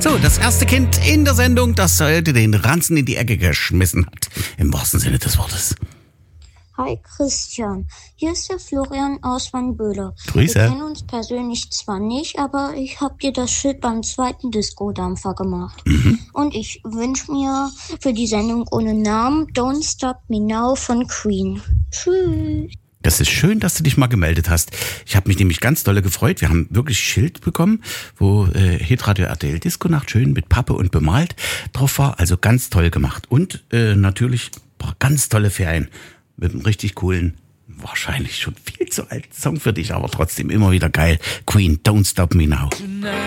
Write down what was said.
So, das erste Kind in der Sendung, das heute den Ranzen in die Ecke geschmissen hat. Im wahrsten Sinne des Wortes. Hi Christian, hier ist der Florian aus Wannböhler. Grüße. Wir kennen uns persönlich zwar nicht, aber ich habe dir das Schild beim zweiten Disco-Dampfer gemacht. Und ich wünsche mir für die Sendung ohne Namen Don't Stop Me Now von Queen. Tschüss. Das ist schön, dass du dich mal gemeldet hast. Ich habe mich nämlich ganz dolle gefreut. Wir haben wirklich ein Schild bekommen, wo Hitradio RTL Disco-Nacht schön mit Pappe und bemalt drauf war. Also ganz toll gemacht. Und natürlich ein paar ganz tolle Ferien mit einem richtig coolen, wahrscheinlich schon viel zu alten Song für dich, aber trotzdem immer wieder geil. Queen, Don't Stop Me Now.